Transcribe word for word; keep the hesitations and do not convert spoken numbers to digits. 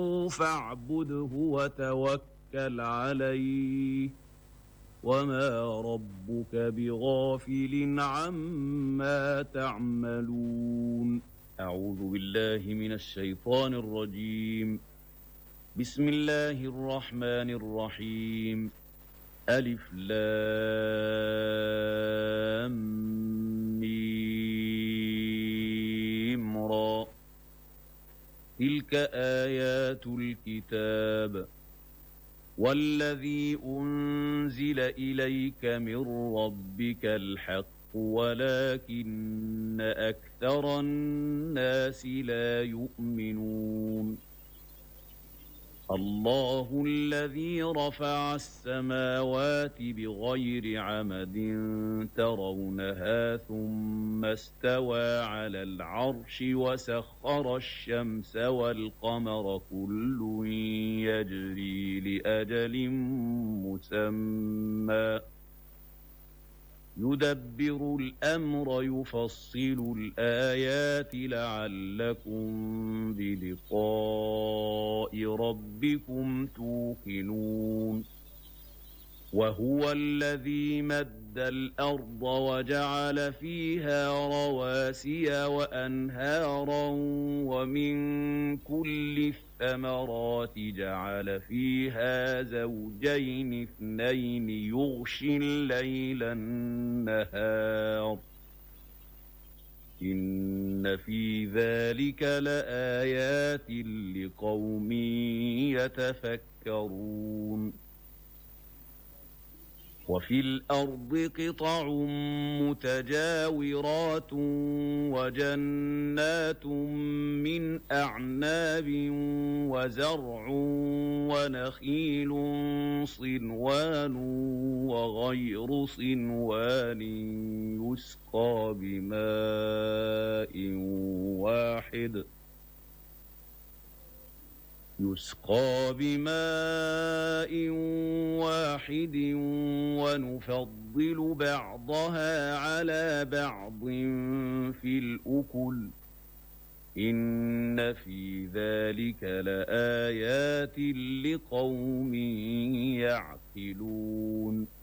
فاعبده وتوكل عليه وما ربك بغافل عما تعملون. أعوذ بالله من الشيطان الرجيم. بسم الله الرحمن الرحيم. ألف لام ميم را. تلك آيات الكتاب والذي أنزل إليك من ربك الحق ولكن أكثر الناس لا يؤمنون. الله الذي رفع السماوات بغير عمد ترونها ثم استوى على العرش وسخر الشمس والقمر كل يجري لأجل مسمى يدبر الأمر يفصل الآيات لعلكم بلقاء ربكم توقنون. وهو الذي مد الأرض وجعل فيها رواسي وأنهارا ومن كل الثمرات جعل فيها زوجين اثنين يغشي الليل النهار إن في ذلك لآيات لقوم يتفكرون. وفي الأرض قطع متجاورات وجنات من أعناب وزرع ونخيل صنوان وغير صنوان يسقى بماء واحد يسقى بماء واحد ونفضل بعضها على بعض في الأكل إن في ذلك لآيات لقوم يعقلون.